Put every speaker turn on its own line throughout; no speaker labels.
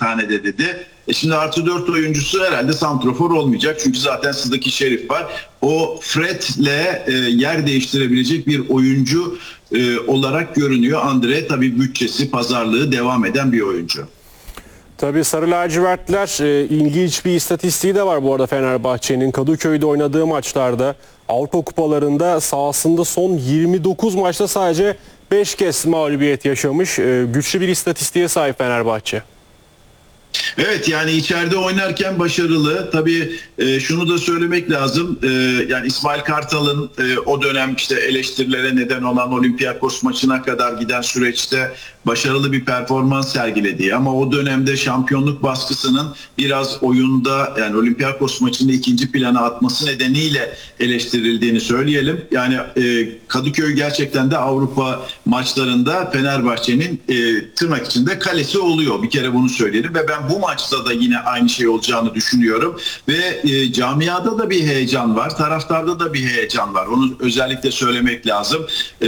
tane de dedi. Şimdi artı 4 oyuncusu herhalde santrofor olmayacak. Çünkü zaten Sıddık Şerif var. O Fred'le yer değiştirebilecek bir oyuncu olarak görünüyor. Andre tabii bütçesi, pazarlığı devam eden bir oyuncu.
Tabii Sarı Lacivertler ilginç bir istatistiği de var bu arada Fenerbahçe'nin. Kadıköy'de oynadığı maçlarda Avrupa Kupalarında sahasında son 29 maçta sadece 5 kez mağlubiyet yaşamış. Güçlü bir istatistiğe sahip Fenerbahçe.
Evet, yani içeride oynarken başarılı. Tabii şunu da söylemek lazım. Yani İsmail Kartal'ın o dönem işte eleştirilere neden olan Olympiakos maçına kadar giden süreçte başarılı bir performans sergilediği ama o dönemde şampiyonluk baskısının biraz oyunda, yani Olympiakos maçında ikinci plana atması nedeniyle eleştirildiğini söyleyelim. Yani Kadıköy gerçekten de Avrupa maçlarında Fenerbahçe'nin tırnak içinde kalesi oluyor. Bir kere bunu söyleyelim ve ben bu maçta da yine aynı şey olacağını düşünüyorum ve camiada da bir heyecan var, taraftarda da bir heyecan var. Onu özellikle söylemek lazım.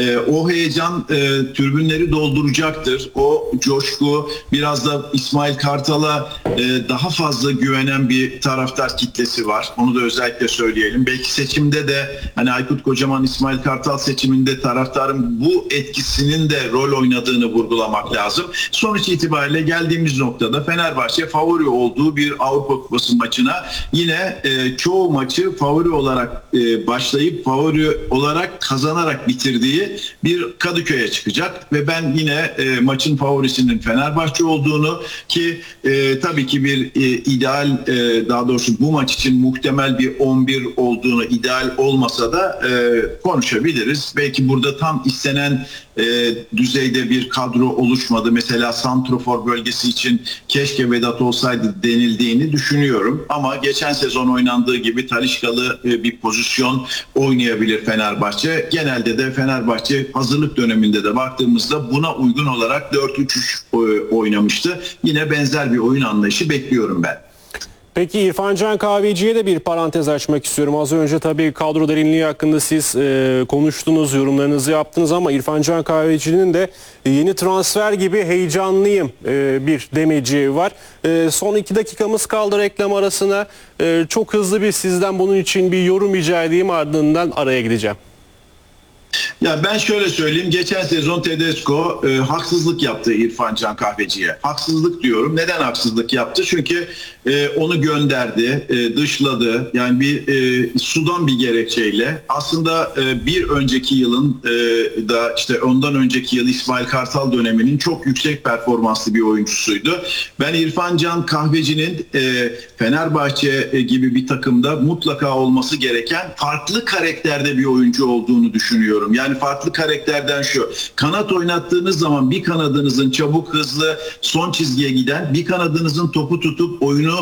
O heyecan tribünleri dolduracaktır. O coşku, biraz da İsmail Kartal'a daha fazla güvenen bir taraftar kitlesi var. Onu da özellikle söyleyelim. Belki seçimde de hani Aykut Kocaman İsmail Kartal seçiminde taraftarın bu etkisinin de rol oynadığını vurgulamak lazım. Sonuç itibariyle geldiğimiz noktada Fenerbahçe favori olduğu bir Avrupa Kupası maçına yine çoğu maçı favori olarak başlayıp favori olarak kazanarak bitirdiği bir Kadıköy'e çıkacak ve ben yine maçın favorisinin Fenerbahçe olduğunu ki tabii ki bir ideal, daha doğrusu bu maç için muhtemel bir 11 olduğunu, ideal olmasa da konuşabiliriz. Belki burada tam istenen düzeyde bir kadro oluşmadı. Mesela santrofor bölgesi için keşke Vedat olsaydı denildiğini düşünüyorum. Ama geçen sezon oynandığı gibi Taliscalı bir pozisyon oynayabilir Fenerbahçe. Genelde de Fenerbahçe hazırlık döneminde de baktığımızda buna uygun olarak 4-3-3 oynamıştı. Yine benzer bir oyun anlayışı bekliyorum ben.
Peki İrfan Can Kahveci'ye de bir parantez açmak istiyorum. Az önce tabii kadro derinliği hakkında siz konuştunuz, yorumlarınızı yaptınız ama İrfan Can Kahveci'nin de yeni transfer gibi heyecanlıyım bir demeci var. Son 2 dakikamız kaldı reklam arasına. Çok hızlı bir sizden bunun için bir yorum rica edeyim, ardından araya gideceğim.
Ya ben şöyle söyleyeyim. Geçen sezon Tedesco haksızlık yaptı İrfan Can Kahveci'ye. Haksızlık diyorum. Neden haksızlık yaptı? Çünkü onu gönderdi, dışladı. Yani bir sudan bir gerekçeyle. Aslında bir önceki yılın da işte ondan önceki yıl İsmail Kartal döneminin çok yüksek performanslı bir oyuncusuydu. Ben İrfan Can Kahveci'nin Fenerbahçe gibi bir takımda mutlaka olması gereken farklı karakterde bir oyuncu olduğunu düşünüyorum. Yani farklı karakterden şu: kanat oynattığınız zaman bir kanadınızın çabuk, hızlı, son çizgiye giden, bir kanadınızın topu tutup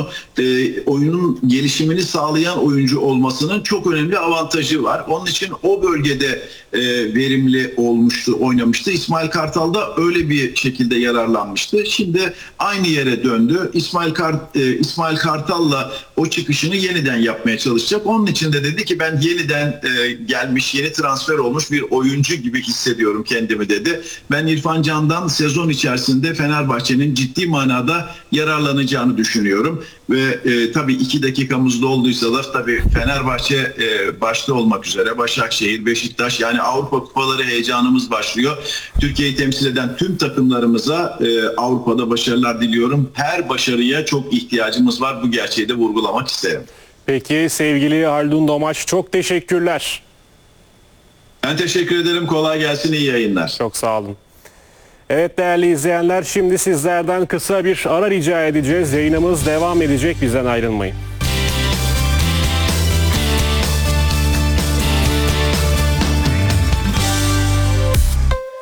oyunun gelişimini sağlayan oyuncu olmasının çok önemli avantajı var. Onun için o bölgede verimli oynamıştı. İsmail Kartal da öyle bir şekilde yararlanmıştı. Şimdi aynı yere döndü. İsmail Kartal'la o çıkışını yeniden yapmaya çalışacak. Onun için de dedi ki ben yeniden gelmiş, yeni transfer olmuş bir oyuncu gibi hissediyorum kendimi dedi. Ben İrfan Can'dan sezon içerisinde Fenerbahçe'nin ciddi manada yararlanacağını düşünüyorum. Ve tabii 2 dakikamız dolduysa da tabii Fenerbahçe başta olmak üzere Başakşehir, Beşiktaş, yani Avrupa Kupaları heyecanımız başlıyor. Türkiye'yi temsil eden tüm takımlarımıza Avrupa'da başarılar diliyorum. Her başarıya çok ihtiyacımız var. Bu gerçeği de vurgulamak isterim.
Peki sevgili Haldun Domaç, çok teşekkürler.
Ben teşekkür ederim. Kolay gelsin. İyi yayınlar.
Çok sağ olun. Evet değerli izleyenler, şimdi sizlerden kısa bir ara rica edeceğiz. Yayınımız devam edecek. Bizden ayrılmayın.